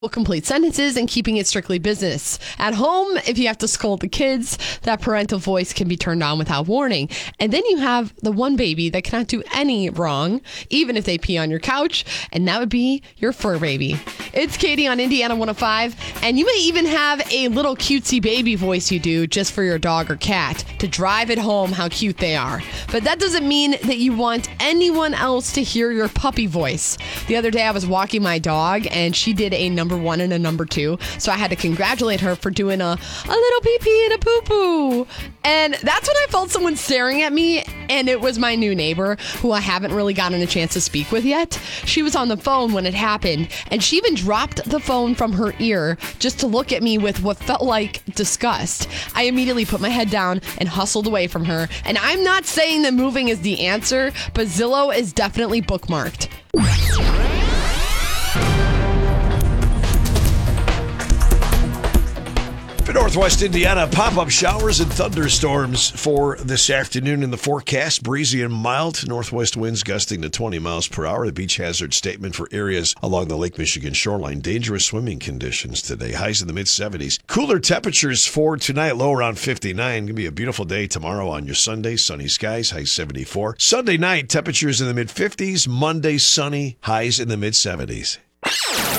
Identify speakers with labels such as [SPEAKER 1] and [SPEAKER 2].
[SPEAKER 1] complete sentences and keeping it strictly business. At home, if you have to scold the kids, that parental voice can be turned on without warning. And then you have the one baby that cannot do any wrong, even if they pee on your couch, and that would be your fur baby. It's Katie on Indiana 105, and you may even have a little cutesy baby voice you do just for your dog or cat to drive it home how cute they are. But that doesn't mean that you want anyone else to hear your puppy voice. The other day I was walking my dog, and she did a number 1 and a number 2. So I had to congratulate her for doing a little pee-pee and a poo-poo. And that's when I felt someone staring at me, and it was my new neighbor, who I haven't really gotten a chance to speak with yet. She was on the phone when it happened, and she even dropped the phone from her ear just to look at me with what felt like disgust. I immediately put my head down and hustled away from her. And I'm not saying that moving is the answer, but Zillow is definitely bookmarked.
[SPEAKER 2] For Northwest Indiana, pop-up showers and thunderstorms for this afternoon in the forecast. Breezy and mild. Northwest winds gusting to 20 miles per hour. The beach hazard statement for areas along the Lake Michigan shoreline. Dangerous swimming conditions today. Highs in the mid-70s. Cooler temperatures for tonight. Low around 59. Going to be a beautiful day tomorrow on your Sunday. Sunny skies. High 74. Sunday night, temperatures in the mid-50s. Monday, sunny. Highs in the mid-70s.